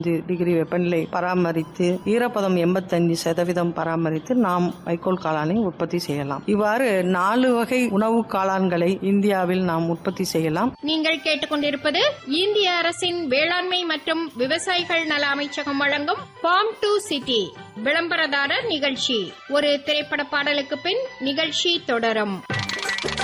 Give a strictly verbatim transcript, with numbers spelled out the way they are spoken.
Degree வெப்பநிலை பராமரித்து ஈரப்பதம் எண்பத்தஞ்சு சதவீதம் பராமரித்து நாம் வைக்கோல் காளானை உற்பத்தி செய்யலாம். இவ்வாறு நாலு வகை உணவு காளான்களை இந்தியாவில் நாம் உற்பத்தி செய்யலாம். நீங்கள் கேட்டுக்கொண்டிருப்பது இந்திய அரசின் வேளாண்மை மற்றும் விவசாயிகள் நல அமைச்சகம் வழங்கும் ஃபார்ம் டு சிட்டி விளம்பரதாரர் நிகழ்ச்சி. ஒரு திரைப்பட பாடலுக்கு பின் நிகழ்ச்சி தொடரும்.